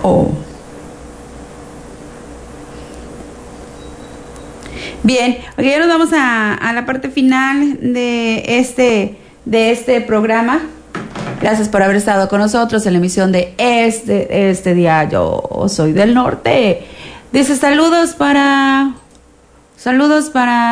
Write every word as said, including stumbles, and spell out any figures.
Oh. Bien, ok, ya nos vamos a, a la parte final de este, de este programa. Gracias por haber estado con nosotros en la emisión de este, este día. Yo soy del norte. Dice saludos para... Saludos para...